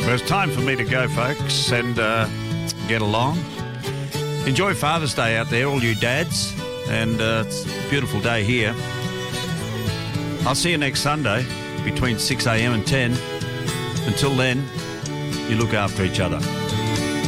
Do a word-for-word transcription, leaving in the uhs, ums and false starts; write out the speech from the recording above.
Well, it's time for me to go, folks, and uh, get along. Enjoy Father's Day out there, all you dads, and uh, it's a beautiful day here. I'll see you next Sunday between six a.m. and ten. Until then, you look after each other.